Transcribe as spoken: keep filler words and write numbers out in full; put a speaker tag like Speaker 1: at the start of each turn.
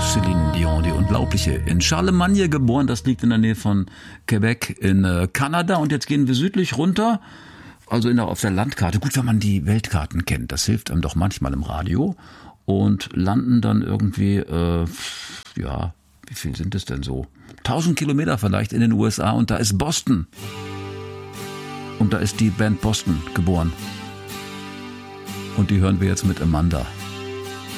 Speaker 1: Céline Dion, die Unglaubliche. In Charlemagne geboren, das liegt in der Nähe von Quebec in äh, Kanada. Und jetzt gehen wir südlich runter, also in der, auf der Landkarte. Gut, wenn man die Weltkarten kennt, das hilft einem doch manchmal im Radio. Und landen dann irgendwie, äh, ja, wie viel sind es denn so? tausend Kilometer vielleicht in den U S A. Und da ist Boston. Und da ist die Band Boston geboren. Und die hören wir jetzt mit Amanda.